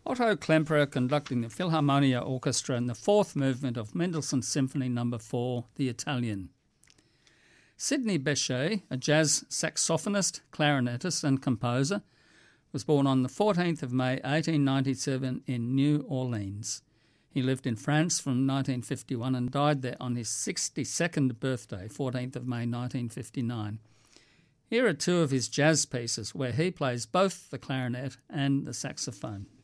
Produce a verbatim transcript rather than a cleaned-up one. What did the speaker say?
Otto Klemperer conducting the Philharmonia Orchestra in the fourth movement of Mendelssohn's Symphony Number four, The Italian. Sidney Bechet, a jazz saxophonist, clarinetist and composer, was born on the fourteenth of May eighteen ninety-seven in New Orleans. He lived in France from nineteen fifty-one and died there on his sixty-second birthday, fourteenth of May nineteen fifty-nine. Here are two of his jazz pieces where he plays both the clarinet and the saxophone.